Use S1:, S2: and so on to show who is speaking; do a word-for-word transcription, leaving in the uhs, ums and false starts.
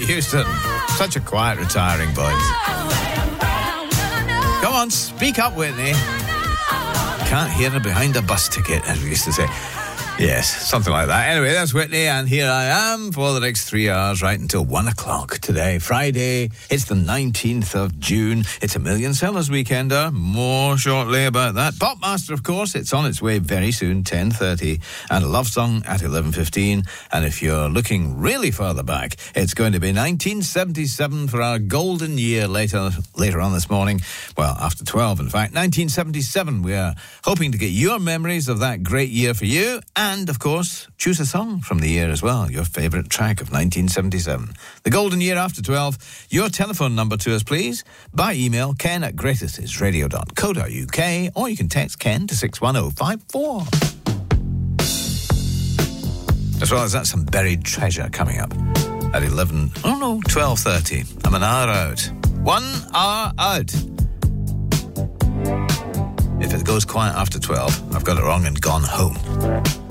S1: Whitney Houston. Such a quiet, retiring voice. Come on, speak up, Whitney. Can't hear her behind a bus ticket, as we used to say. Yes, something like that. Anyway, that's Whitney, and here I am for the next three hours, right until one o'clock today, Friday. It's the nineteenth of June. It's a Million Sellers Weekender. More shortly about that. Popmaster, of course, it's on its way very soon, ten thirty, and a love song at eleven fifteen. And if you're looking really further back, it's going to be nineteen seventy-seven for our golden year later, later on this morning. Well, after twelve, in fact. nineteen seventy-seven, we are hoping to get your memories of that great year for you. And, of course, choose a song from the year as well, your favourite track of nineteen seventy-seven. The golden year after twelve. Your telephone number to us, please. By email, ken at greatest hits radio dot co dot uk, or you can text Ken to six one oh five four. As well as that, some buried treasure coming up at eleven, oh no, twelve thirty. I'm an hour out. One hour out. If it goes quiet after twelve, I've got it wrong and gone home.